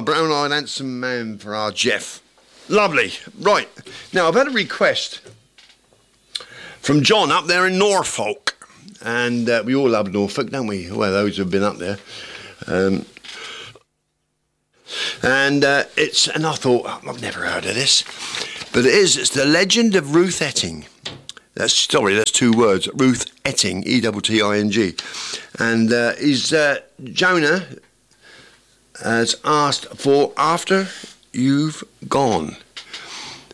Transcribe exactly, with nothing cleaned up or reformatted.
Ah, brown-eyed handsome man for our Jeff. Lovely. Right. Now, I've had a request from John up there in Norfolk. And uh, we all love Norfolk, don't we? Well, those who have been up there. Um, and uh, it's, and I thought, oh, I've never heard of this. But it is, it's The Legend of Ruth Etting. That's, sorry, that's two words. Ruth Etting, E T T I N G. And uh, is uh, Jonah has asked for After You've Gone.